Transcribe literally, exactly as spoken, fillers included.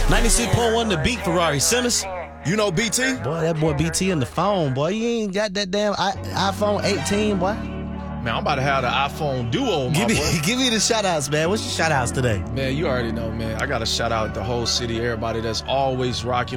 ninety-six point one The Beat, Ferrari Simmons. You know B T? Boy, that boy B T in the phone, boy. You ain't got that damn I- iPhone eighteen, boy. Man, I'm about to have the iPhone Duo, my Give me, boy. give me the shout-outs, man. What's your shout-outs today? Man, you already know, man. I got to shout out the whole city, everybody that's always rocking